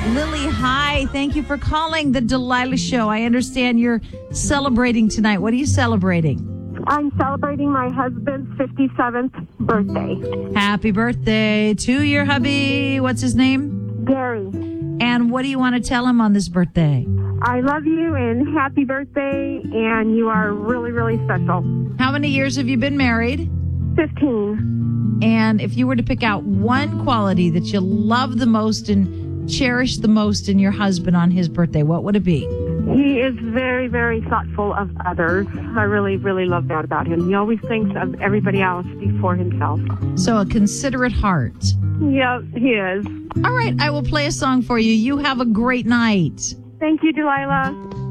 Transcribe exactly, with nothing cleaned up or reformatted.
Lily, hi. Thank you for calling the Delilah Show. I understand you're celebrating tonight. What are you celebrating? I'm celebrating my husband's fifty-seventh birthday. Happy birthday to your hubby. What's his name? Gary. And what do you want to tell him on this birthday? I love you and happy birthday, and you are really, really special. How many years have you been married? fifteen. And if you were to pick out one quality that you love the most and cherish the most in your husband on his birthday, what would it be? He is very, very thoughtful of others. I really, really love that about him. He always thinks of everybody else before himself. So a considerate heart. Yeah, he is. All right, I will play a song for you. You have a great night. Thank you, Delilah.